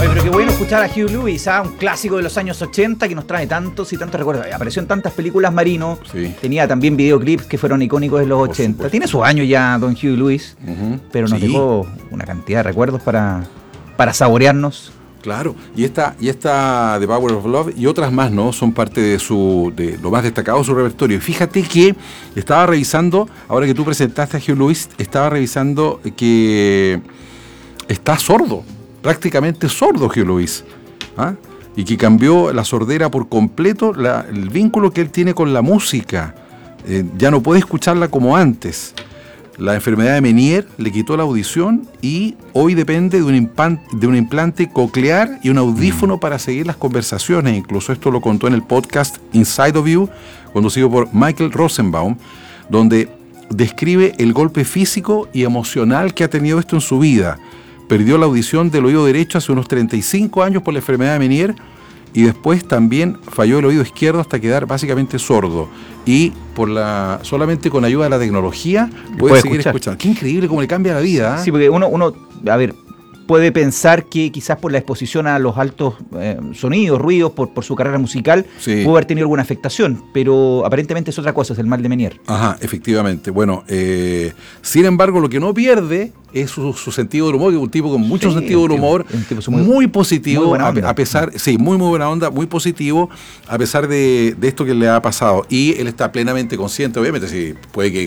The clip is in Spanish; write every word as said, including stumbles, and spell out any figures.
Oye, pero qué bueno escuchar a Hugh Lewis, ¿ah? Un clásico de los años ochenta que nos trae tantos y tantos recuerdos. Apareció en tantas películas Marino, Sí. tenía también videoclips que fueron icónicos de los Por ochenta. supuesto. Tiene sus años ya don Hugh Lewis, Ujú. pero nos Sí. dejó una cantidad de recuerdos para, para saborearnos. Claro, y esta, y esta The Power of Love y otras más, ¿no? Son parte de su de lo más destacado de su repertorio. Y fíjate que estaba revisando, ahora que tú presentaste a Hugh Lewis, estaba revisando que está sordo, prácticamente sordo Hugh Lewis, ¿ah? Y que cambió la sordera por completo, la- el vínculo que él tiene con la música. Eh, ya no puede escucharla como antes. La enfermedad de Meniere le quitó la audición y hoy depende de un, impan- de un implante coclear y un audífono para seguir las conversaciones. Incluso esto lo contó en el podcast Inside of You, conducido por Michael Rosenbaum, donde describe el golpe físico y emocional que ha tenido esto en su vida. Perdió la audición del oído derecho hace unos treinta y cinco años por la enfermedad de Meniere y después también falló el oído izquierdo hasta quedar básicamente sordo. Y por la solamente con ayuda de la tecnología puede, Puede seguir escuchar. escuchando. Qué increíble cómo le cambia la vida. ¿eh? Sí, porque uno, uno, a ver, puede pensar que quizás por la exposición a los altos eh, sonidos, ruidos, por, por su carrera musical, Sí. pudo haber tenido alguna afectación, pero aparentemente es otra cosa, es el mal de Meniere. Ajá, efectivamente. Bueno, eh, sin embargo, lo que no pierde es su, su sentido del humor, que es un tipo con mucho Sí, sentido del un tipo- humor, un tipo muy, muy- positivo, muy buena a, onda. a pesar, sí, muy, muy buena onda, muy positivo, a pesar de, de esto que le ha pasado. Y él está plenamente consciente, obviamente, sí, puede que